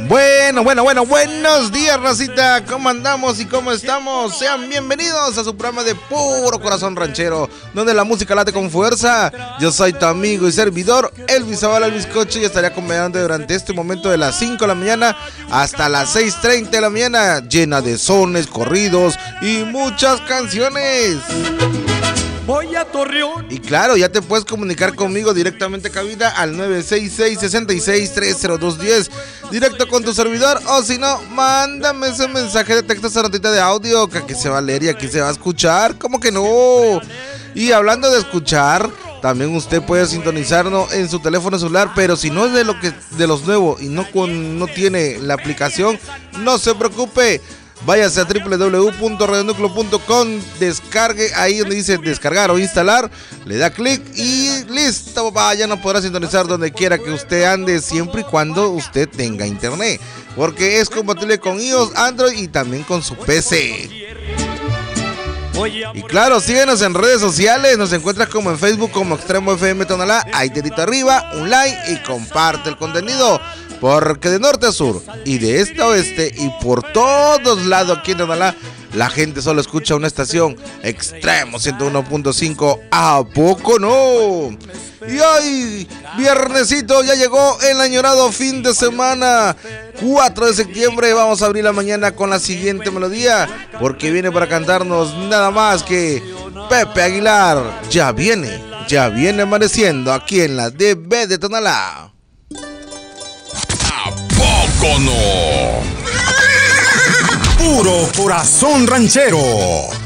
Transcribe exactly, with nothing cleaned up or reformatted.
Bueno, bueno, bueno, buenos días, racita. ¿Cómo andamos y cómo estamos? Sean bienvenidos a su programa de Puro Corazón Ranchero, donde la música late con fuerza. Yo soy tu amigo y servidor, Elvis Zavala, el bizcocho, y estaré acompañando durante este momento de las cinco de la mañana hasta las seis treinta de la mañana, llena de sones, corridos y muchas canciones. Voy a Torreón. Y claro, ya te puedes comunicar conmigo directamente a cabina al nueve seis seis, seis seis tres cero dos uno cero, directo con tu servidor, o si no, mándame ese mensaje de texto, esa notita de audio que aquí se va a leer y aquí se va a escuchar. ¿Cómo que no? Y hablando de escuchar, también usted puede sintonizarnos en su teléfono celular, pero si no es de lo que de los nuevos y no, con, no tiene la aplicación, no se preocupe. Váyase a doble u doble u doble u punto radio núcleo punto com, descargue ahí donde dice descargar o instalar, le da clic y listo, papá, ya nos podrá sintonizar donde quiera que usted ande, siempre y cuando usted tenga internet, porque es compatible con iOS, Android y también con su P C. Y claro, síguenos en redes sociales, nos encuentras como en Facebook como Extremo F M Tonalá, ahí dedito arriba, un like y comparte el contenido. Porque de norte a sur y de este a oeste y por todos lados aquí en Tonalá, la gente solo escucha una estación, Extremo ciento uno punto cinco. ¿A poco no? Y hoy, viernesito, ya llegó el añorado fin de semana. cuatro de septiembre, vamos a abrir la mañana con la siguiente melodía, porque viene para cantarnos nada más que Pepe Aguilar. Ya viene, ya viene amaneciendo aquí en la D B de Tonalá. ¡Poco no! Puro Corazón Ranchero.